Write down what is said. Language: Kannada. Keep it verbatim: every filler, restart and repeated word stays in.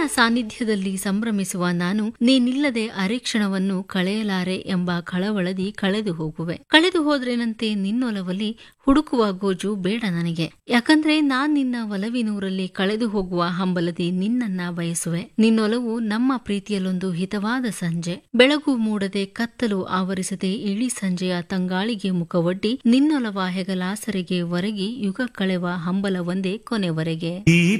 ಸಾನ್ನಿಧ್ಯದಲ್ಲಿ ಸಂಭ್ರಮಿಸುವ ನಾನು ನೀನಿಲ್ಲದೆ ಅರೆಕ್ಷಣವನ್ನು ಕಳೆಯಲಾರೆ ಎಂಬ ಕಳವಳದಿ ಕಳೆದು ಹೋಗುವೆ. ಕಳೆದು ಹೋದ್ರೇನಂತೆ ನಿನ್ನೊಲವಲ್ಲಿ ಹುಡುಕುವ ಗೋಜು ಬೇಡ ನನಗೆ. ಯಾಕಂದ್ರೆ ನಾನ್ ನಿನ್ನ ಒಲವಿನೂರಲ್ಲಿ ಕಳೆದು ಹೋಗುವ ಹಂಬಲದಿ ನಿನ್ನನ್ನ ಬಯಸುವೆ. ನಿನ್ನೊಲವು ನಮ್ಮ ಪ್ರೀತಿಯಲ್ಲೊಂದು ಹಿತವಾದ ಸಂಜೆ. ಬೆಳಗು ಮೂಡದೆ ಕತ್ತಲು ಆವರಿಸದೆ ಇಳಿ ಸಂಜೆಯ ತಂಗಾಳಿಗೆ ಮುಖವೊಡ್ಡಿ ನಿನ್ನೊಲವ ಹೆಗಲಾಸರೆಗೆ ಒರಗಿ ಯುಗ ಕಳೆವ ಹಂಬಲ ಒಂದೇ ಕೊನೆವರೆಗೆ.